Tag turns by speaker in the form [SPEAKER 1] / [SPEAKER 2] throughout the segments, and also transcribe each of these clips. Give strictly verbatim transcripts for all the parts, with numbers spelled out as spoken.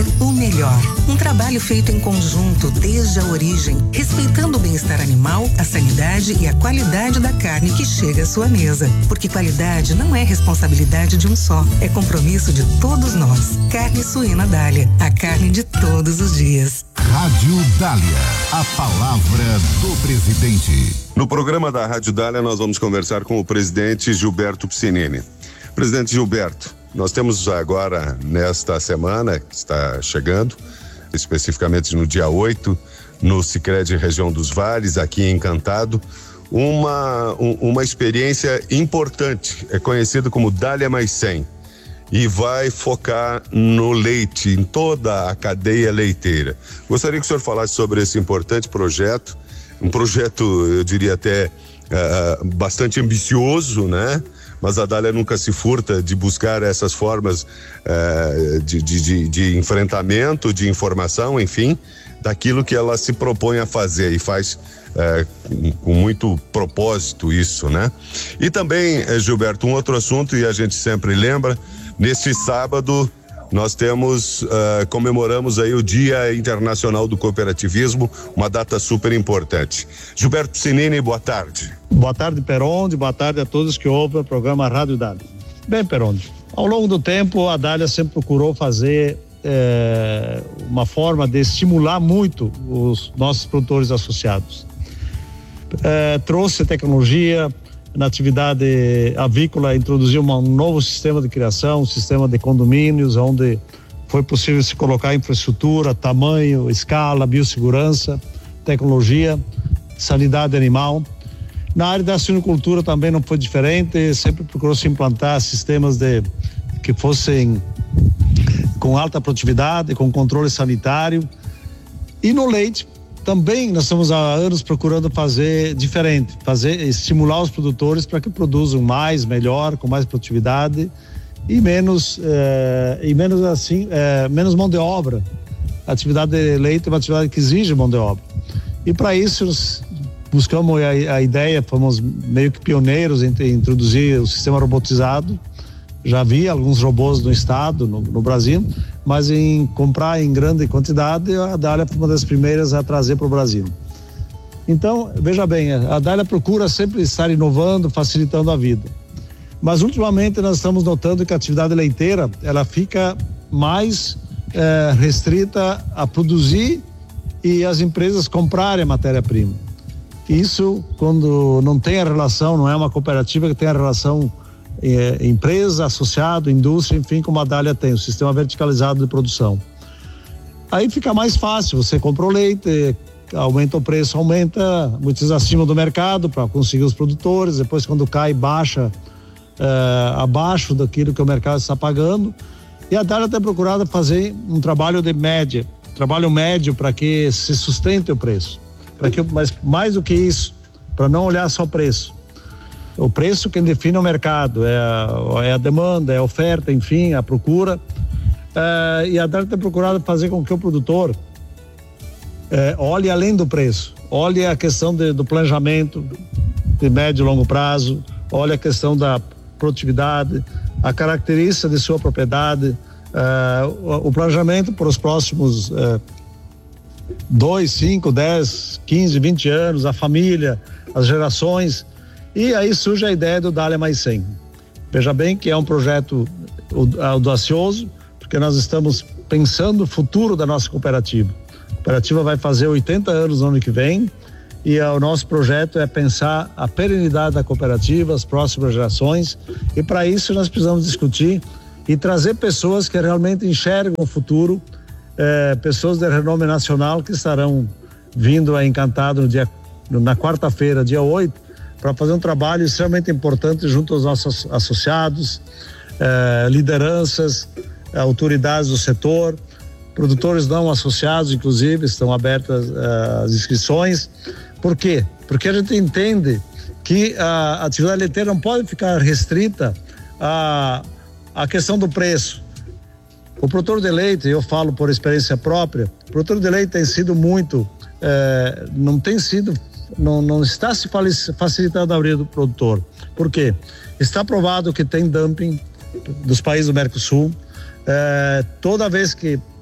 [SPEAKER 1] O melhor, um trabalho feito em conjunto desde a origem, respeitando o bem-estar animal, a sanidade e a qualidade da carne que chega à sua mesa. Porque qualidade não é responsabilidade de um só, é compromisso de todos nós. Carne suína Dália, a carne de todos os dias.
[SPEAKER 2] Rádio Dália, a palavra do presidente.
[SPEAKER 3] No programa da Rádio Dália nós vamos conversar com o presidente Gilberto Piscinini. Presidente Gilberto, nós temos agora, nesta semana que está chegando, especificamente no dia oito, no Sicredi Região dos Vales, aqui em Encantado, uma, um, uma experiência importante, é conhecido como Dália Mais cem, e vai focar no leite, em toda a cadeia leiteira. Gostaria que o senhor falasse sobre esse importante projeto, um projeto, eu diria até, uh, bastante ambicioso, né? Mas a Dália nunca se furta de buscar essas formas uh, de, de, de, de enfrentamento, de informação, enfim, daquilo que ela se propõe a fazer e faz uh, com, com muito propósito isso, né? E também, uh, Gilberto, um outro assunto, e a gente sempre lembra, neste sábado nós temos, uh, comemoramos aí o Dia Internacional do Cooperativismo, uma data super importante. Gilberto Piscinini, boa tarde.
[SPEAKER 4] Boa tarde, Peronde, boa tarde a todos que ouvem o programa Rádio Dália. Bem, Peronde, ao longo do tempo a Dália sempre procurou fazer eh, uma forma de estimular muito os nossos produtores associados. Eh, trouxe tecnologia na atividade avícola, introduziu uma, um novo sistema de criação, um sistema de condomínios, onde foi possível se colocar infraestrutura, tamanho, escala, biossegurança, tecnologia, sanidade animal. Na área da suinocultura também não foi diferente, sempre procurou se implantar sistemas de, que fossem com alta produtividade, com controle sanitário. E no leite, também nós estamos há anos procurando fazer diferente, fazer, estimular os produtores para que produzam mais, melhor, com mais produtividade e menos, eh, e menos assim, eh, menos mão de obra. A atividade de leite é uma atividade que exige mão de obra. E para isso nós buscamos a, a ideia, fomos meio que pioneiros em, em introduzir o sistema robotizado. Já havia alguns robôs no estado, no, no Brasil, mas em comprar em grande quantidade, a Dália foi uma das primeiras a trazer para o Brasil. Então, veja bem, a Dália procura sempre estar inovando, facilitando a vida. Mas ultimamente nós estamos notando que a atividade leiteira, ela fica mais eh, restrita a produzir e as empresas comprarem a matéria-prima. Isso quando não tem a relação, não é uma cooperativa que tem a relação É, empresa, associado, indústria, enfim, como a Dália tem, o sistema verticalizado de produção. Aí fica mais fácil, você comprou leite, aumenta o preço, aumenta muitas vezes acima do mercado para conseguir os produtores, depois quando cai, baixa é, abaixo daquilo que o mercado está pagando. E a Dália tem procurado fazer um trabalho de média, trabalho médio para que se sustente o preço, para que, mas mais do que isso, para não olhar só o preço. O preço quem define o mercado, é a, é a demanda, é a oferta, enfim, a procura. É, e a Dália tem procurado fazer com que o produtor é, olhe além do preço, olhe a questão de, do planejamento de médio e longo prazo, olhe a questão da produtividade, a característica de sua propriedade, é, o, o planejamento para os próximos é, dois, cinco, dez, quinze, vinte anos, a família, as gerações. E aí surge a ideia do Dália Mais cem. Veja bem que é um projeto audacioso, porque nós estamos pensando o futuro da nossa cooperativa. A cooperativa vai fazer oitenta anos no ano que vem e o nosso projeto é pensar a perenidade da cooperativa, as próximas gerações, e para isso nós precisamos discutir e trazer pessoas que realmente enxergam o futuro, eh, pessoas de renome nacional que estarão vindo a Encantado no dia, na quarta-feira, dia oito, para fazer um trabalho extremamente importante junto aos nossos associados, eh, lideranças, autoridades do setor, produtores não associados, inclusive, estão abertas eh, as inscrições. Por quê? Porque a gente entende que a atividade leiteira não pode ficar restrita à, à questão do preço. O produtor de leite, eu falo por experiência própria, o produtor de leite tem sido muito, eh, não tem sido Não, não está se facilitando a vida do produtor. Por quê? Está provado que tem dumping dos países do Mercosul. É, toda vez que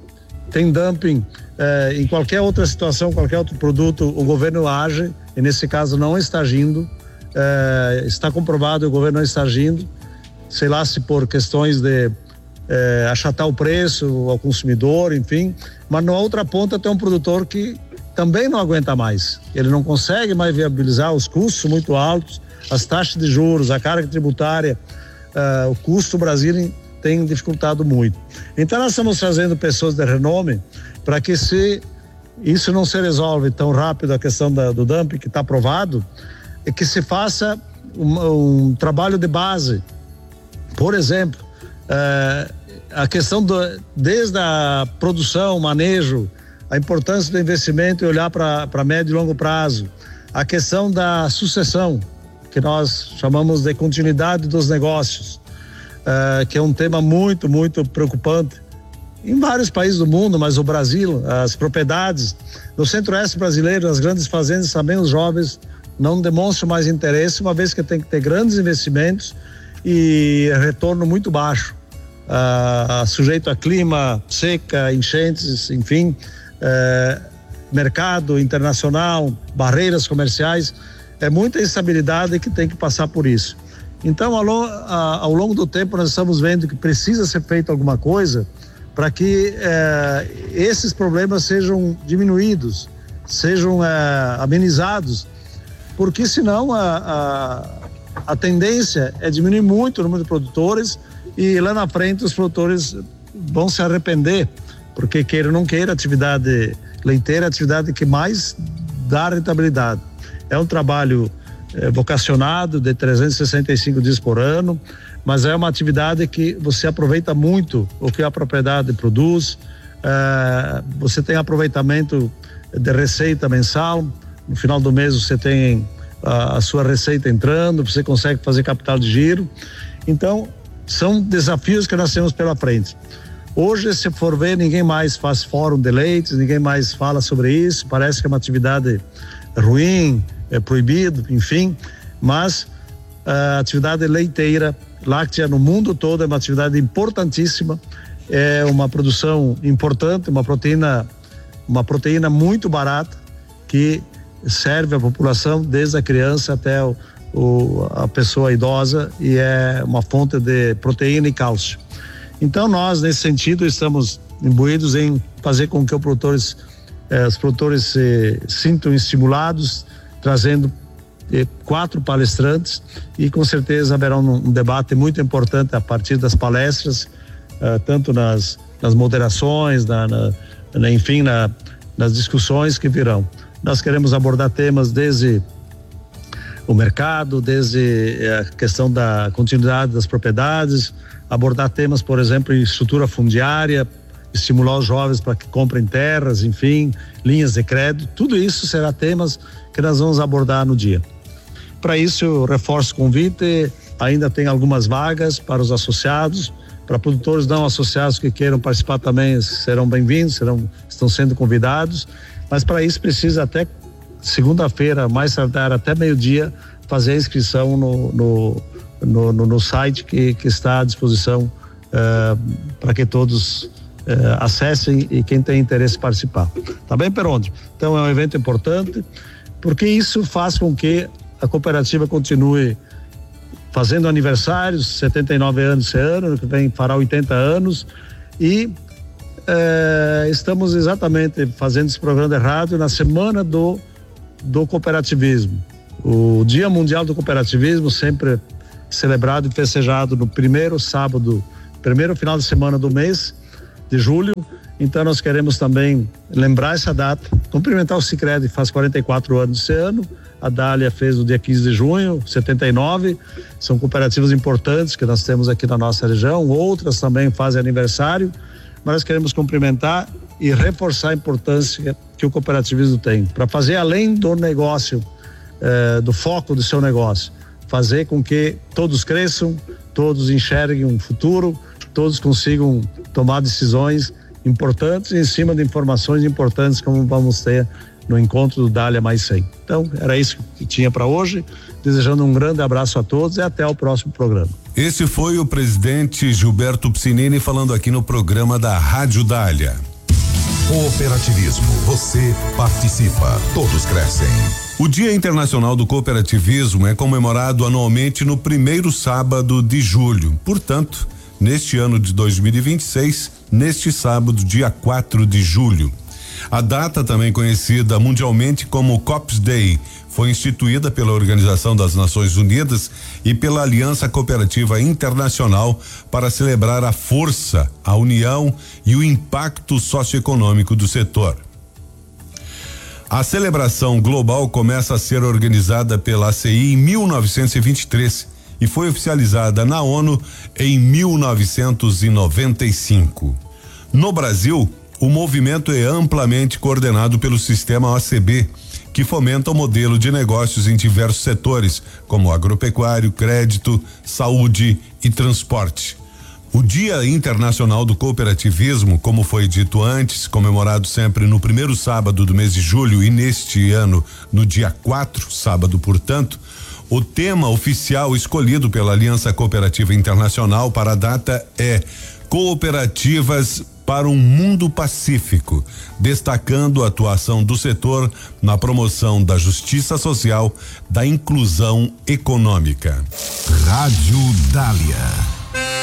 [SPEAKER 4] tem dumping, eh, em qualquer outra situação, qualquer outro produto, o governo age, e nesse caso não está agindo, eh, está comprovado, o governo não está agindo, sei lá se por questões de eh, achatar o preço ao consumidor, enfim, mas na outra ponta tem um produtor que também não aguenta mais, ele não consegue mais viabilizar os custos muito altos, as taxas de juros, a carga tributária, uh, o custo do Brasil tem dificultado muito. Então nós estamos trazendo pessoas de renome para que, se isso não se resolve tão rápido, a questão da, do dumping que está aprovado, é que se faça um, um trabalho de base. Por exemplo, uh, a questão do, desde a produção, manejo, a importância do investimento e olhar para médio e longo prazo, a questão da sucessão, que nós chamamos de continuidade dos negócios, uh, que é um tema muito, muito preocupante em vários países do mundo, mas o Brasil, as propriedades no centro-oeste brasileiro, as grandes fazendas, também os jovens não demonstram mais interesse, uma vez que tem que ter grandes investimentos e retorno muito baixo, uh, sujeito a clima, seca, enchentes, enfim, uh, mercado internacional, barreiras comerciais, é muita instabilidade que tem que passar por isso. Então, ao, a, ao longo do tempo, nós estamos vendo que precisa ser feito alguma coisa para que eh, esses problemas sejam diminuídos, sejam eh, amenizados, porque senão a, a, a tendência é diminuir muito o número de produtores e lá na frente os produtores vão se arrepender, porque queira ou não queira, a atividade leiteira é a atividade que mais dá rentabilidade. É um trabalho eh, vocacionado de trezentos e sessenta e cinco dias por ano, mas é uma atividade que você aproveita muito o que a propriedade produz, eh, você tem aproveitamento de receita mensal, no final do mês você tem a, a sua receita entrando, você consegue fazer capital de giro, então são desafios que nós temos pela frente. Hoje, se for ver, ninguém mais faz fórum de leites, ninguém mais fala sobre isso, parece que é uma atividade ruim, é proibido, enfim, mas a atividade leiteira, láctea no mundo todo é uma atividade importantíssima, é uma produção importante, uma proteína, uma proteína muito barata que serve a população desde a criança até o, o, a pessoa idosa e é uma fonte de proteína e cálcio. Então nós, nesse sentido, estamos imbuídos em fazer com que os produtores, eh, os produtores se sintam estimulados, trazendo eh, quatro palestrantes e com certeza haverá um, um debate muito importante a partir das palestras, eh, tanto nas, nas moderações, na, na, na, enfim, na, nas discussões que virão. Nós queremos abordar temas desde o mercado, desde a questão da continuidade das propriedades, abordar temas, por exemplo, em estrutura fundiária, estimular os jovens para que comprem terras, enfim, linhas de crédito, tudo isso será temas que nós vamos abordar no dia. Para isso, eu reforço o convite, ainda tem algumas vagas para os associados, para produtores não associados que queiram participar também serão bem-vindos, serão, estão sendo convidados, mas para isso precisa até segunda-feira, mais tardar até meio-dia, fazer a inscrição no, no, no, no, no site que, que está à disposição uh, para que todos uh, acessem e quem tem interesse participar. Tá bem, Peronde? Então é um evento importante, porque isso faz com que a cooperativa continue fazendo aniversários, setenta e nove anos esse ano, que vem fará oitenta anos, e uh, estamos exatamente fazendo esse programa de rádio na semana do do cooperativismo. O Dia Mundial do Cooperativismo, sempre celebrado e festejado no primeiro sábado, primeiro final de semana do mês de julho. Então nós queremos também lembrar essa data, cumprimentar o Sicredi, que faz quarenta e quatro anos esse ano, a Dália fez no dia quinze de junho, setenta e nove, são cooperativas importantes que nós temos aqui na nossa região, outras também fazem aniversário, mas nós queremos cumprimentar e reforçar a importância que o cooperativismo tem, para fazer além do negócio, eh, do foco do seu negócio, fazer com que todos cresçam, todos enxerguem um futuro, todos consigam tomar decisões importantes em cima de informações importantes como vamos ter no encontro do Dália Mais cem. Então, era isso que tinha para hoje, desejando um grande abraço a todos e até o próximo programa.
[SPEAKER 5] Esse foi o presidente Gilberto Piscinini falando aqui no programa da Rádio Dália.
[SPEAKER 2] Cooperativismo, você participa, todos crescem.
[SPEAKER 5] O Dia Internacional do Cooperativismo é comemorado anualmente no primeiro sábado de julho. Portanto, neste ano de dois mil e vinte e seis, neste sábado, dia quatro de julho. A data, também conhecida mundialmente como Cops Day, foi instituída pela Organização das Nações Unidas e pela Aliança Cooperativa Internacional para celebrar a força, a união e o impacto socioeconômico do setor. A celebração global começa a ser organizada pela A C I em mil novecentos e vinte e três e foi oficializada na ONU em mil novecentos e noventa e cinco. No Brasil, o movimento é amplamente coordenado pelo sistema O C B, que fomenta o modelo de negócios em diversos setores, como agropecuário, crédito, saúde e transporte. O Dia Internacional do Cooperativismo, como foi dito antes, comemorado sempre no primeiro sábado do mês de julho e neste ano no dia quatro, sábado, portanto, o tema oficial escolhido pela Aliança Cooperativa Internacional para a data é Cooperativas para um Mundo Pacífico, destacando a atuação do setor na promoção da justiça social, da inclusão econômica.
[SPEAKER 2] Rádio Dália.